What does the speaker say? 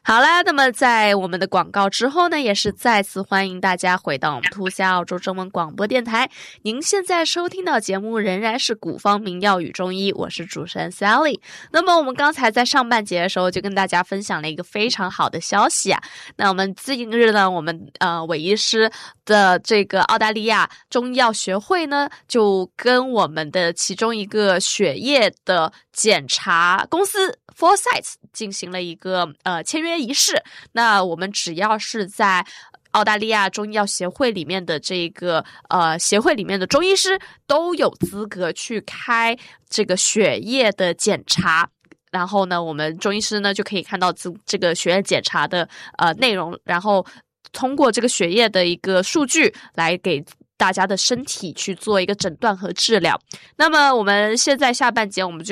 好啦，那么在我们的广告之后呢，也是再次欢迎大家回到我们兔虾澳洲中文广播电台。您现在收听到节目仍然是古方名药与中医，我是主持人 Sally。那么我们刚才在上半节的时候就跟大家分享了一个非常好的消息啊。那我们近日呢，我们韦医师的这个澳大利亚中医药学会呢，就跟我们的其中一个血液的检查公司 Foresight 进行了一个签约仪式。那我们只要是在澳大利亚中医药协会里面的这个协会里面的中医师都有资格去开这个血液的检查。然后呢，我们中医师呢就可以看到这个血液检查的内容，然后通过这个血液的一个数据来给大家的身体去做一个诊断和治疗。那么我们现在下半节我们就